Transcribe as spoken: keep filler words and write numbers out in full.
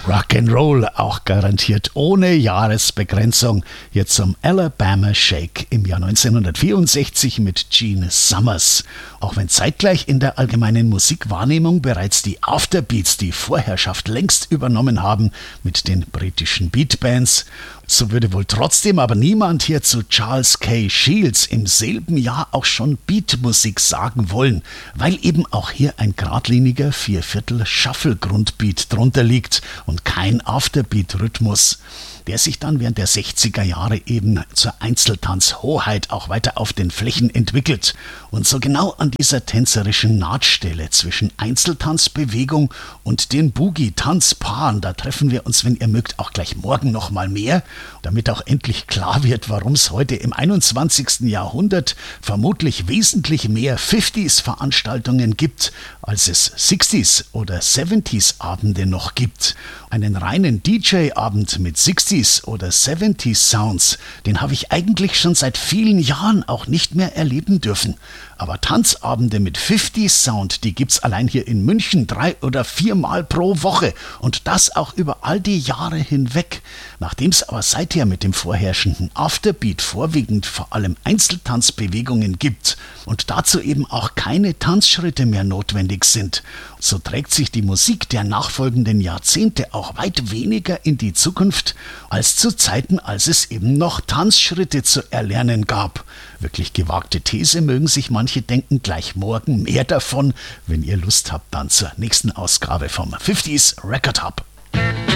Rock'n'Roll auch garantiert ohne Jahresbegrenzung. Hier zum Alabama Shake im Jahr neunzehnhundertvierundsechzig mit Gene Summers. Auch wenn zeitgleich in der allgemeinen Musikwahrnehmung bereits die Afterbeats die Vorherrschaft längst übernommen haben mit den britischen Beatbands, so würde wohl trotzdem aber niemand hier zu Charles K. Shields im selben Jahr auch schon Beatmusik sagen wollen, weil eben auch hier ein geradliniger Vierviertel-Shuffle-Grundbeat drunter liegt und kein Afterbeat-Rhythmus, der sich dann während der sechziger Jahre eben zur Einzeltanzhoheit auch weiter auf den Flächen entwickelt. Und so genau an dieser tänzerischen Nahtstelle zwischen Einzeltanzbewegung und den Boogie-Tanzpaaren, da treffen wir uns, wenn ihr mögt, auch gleich morgen noch mal mehr, damit auch endlich klar wird, warum es heute im einundzwanzigsten Jahrhundert vermutlich wesentlich mehr fünfziger-Veranstaltungen gibt, als es sechziger- oder siebziger-Abende noch gibt. Einen reinen D J-Abend mit sechziger- oder siebziger-Sounds, den habe ich eigentlich schon seit vielen Jahren auch nicht mehr erleben dürfen. Aber Tanzabende mit fünfziger-Sound, die gibt's allein hier in München drei oder viermal pro Woche und das auch über all die Jahre hinweg. Nachdem es aber seither mit dem vorherrschenden Afterbeat vorwiegend vor allem Einzeltanzbewegungen gibt und dazu eben auch keine Tanzschritte mehr notwendig sind, so trägt sich die Musik der nachfolgenden Jahrzehnte auch weit weniger in die Zukunft als zu Zeiten, als es eben noch Tanzschritte zu erlernen gab. Wirklich gewagte These, mögen sich manche denken, gleich morgen mehr davon, wenn ihr Lust habt, dann zur nächsten Ausgabe vom fünfziger Record Hub.